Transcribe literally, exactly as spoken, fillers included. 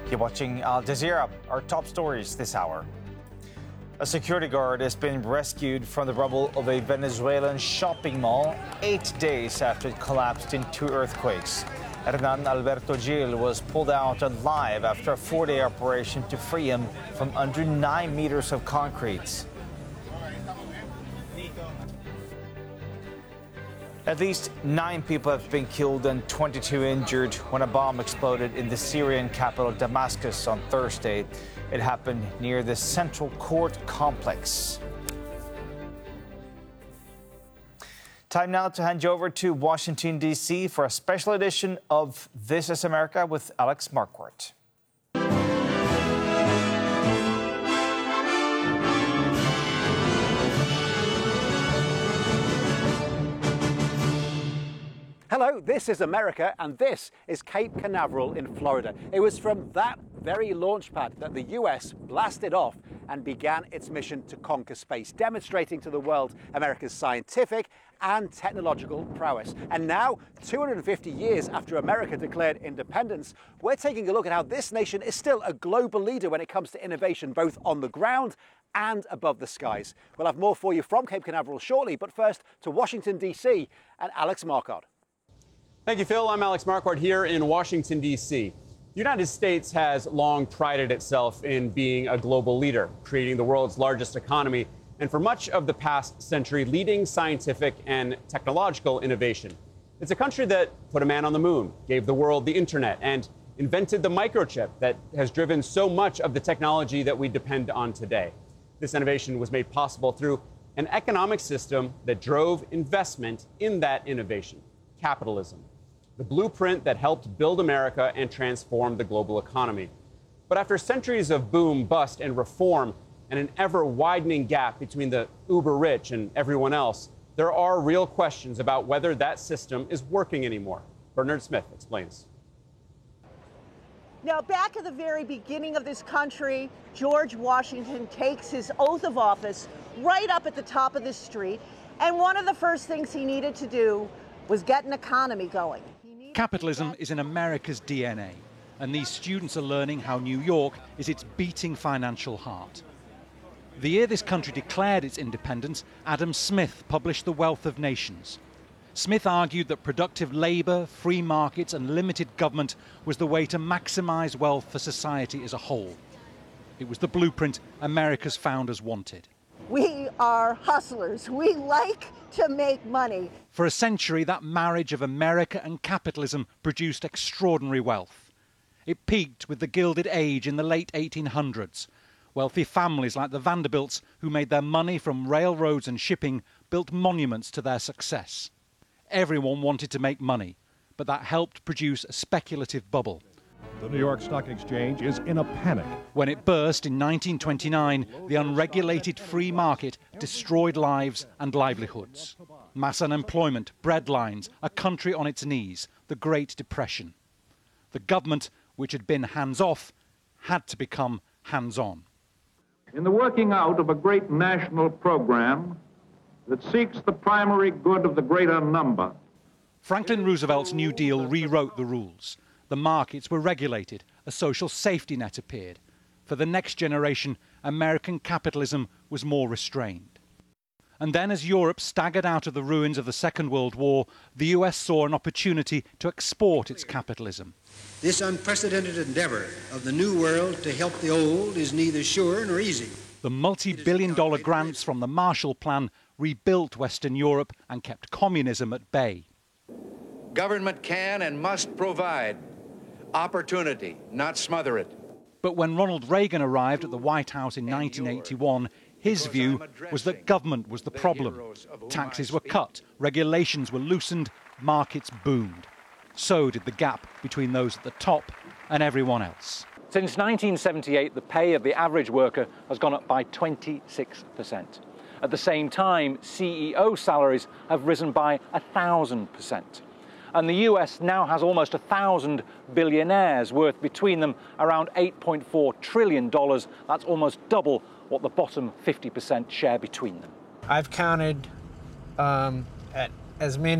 You're watching Al Jazeera. Our top stories this hour. A security guard has been rescued from the rubble of a Venezuelan shopping mall eight days after it collapsed in two earthquakes. Hernan Alberto Gil was pulled out alive after a four-day operation to free him from under nine meters of concrete. At least nine people have been killed and twenty-two injured when a bomb exploded in the Syrian capital Damascus on Thursday. It happened near the Central Court complex. Time now to hand you over to Washington, D C for a special edition of This is America with Alex Marquardt. Hello, this is America, and this is Cape Canaveral in Florida. It was from that very launch pad that the U S blasted off and began its mission to conquer space, demonstrating to the world America's scientific and technological prowess. And now, two hundred fifty years after America declared independence, we're taking a look at how this nation is still a global leader when it comes to innovation, both on the ground and above the skies. We'll have more for you from Cape Canaveral shortly, but first to Washington, D C and Alex Marquardt. Thank you, Phil. I'm Alex Marquardt here in Washington, D C The United States has long prided itself in being a global leader, creating the world's largest economy, and for much of the past century, leading scientific and technological innovation. It's a country that put a man on the moon, gave the world the internet, and invented the microchip that has driven so much of the technology that we depend on today. This innovation was made possible through an economic system that drove investment in that innovation, capitalism. The blueprint that helped build America and transform the global economy. But after centuries of boom, bust, and reform, and an ever-widening gap between the uber-rich and everyone else, there are real questions about whether that system is working anymore. Bernard Smith explains. Now, back at the very beginning of this country, George Washington takes his oath of office right up at the top of the street, and one of the first things he needed to do was get an economy going. Capitalism is in America's D N A, and these students are learning how New York is its beating financial heart. The year this country declared its independence, Adam Smith published The Wealth of Nations. Smith argued that productive labor, free markets, and limited government was the way to maximize wealth for society as a whole. It was the blueprint America's founders wanted. We are hustlers. We like to make money. For a century, that marriage of America and capitalism produced extraordinary wealth. It peaked with the Gilded Age in the late eighteen hundreds. Wealthy families like the Vanderbilts, who made their money from railroads and shipping, built monuments to their success. Everyone wanted to make money, but that helped produce a speculative bubble. The New York Stock Exchange is in a panic. When it burst in nineteen twenty-nine, the unregulated free market destroyed lives and livelihoods. Mass unemployment, breadlines, a country on its knees, the Great Depression. The government, which had been hands-off, had to become hands-on. In the working out of a great national program that seeks the primary good of the greater number. Franklin Roosevelt's New Deal rewrote the rules. The markets were regulated, a social safety net appeared. For the next generation, American capitalism was more restrained. And then as Europe staggered out of the ruins of the Second World War, the U S saw an opportunity to export its capitalism. This unprecedented endeavor of the new world to help the old is neither sure nor easy. The multi-billion dollar grants from the Marshall Plan rebuilt Western Europe and kept communism at bay. Government can and must provide opportunity, not smother it. But when Ronald Reagan arrived at the White House in nineteen eighty-one, his view was that government was the problem. Taxes were cut, regulations were loosened, markets boomed. So did the gap between those at the top and everyone else. Since nineteen seventy-eight, the pay of the average worker has gone up by twenty-six percent. At the same time, C E O salaries have risen by one thousand percent. And the U S now has almost one thousand billionaires, worth between them around eight point four trillion dollars. That's almost double what the bottom fifty percent share between them. I've counted um, at as many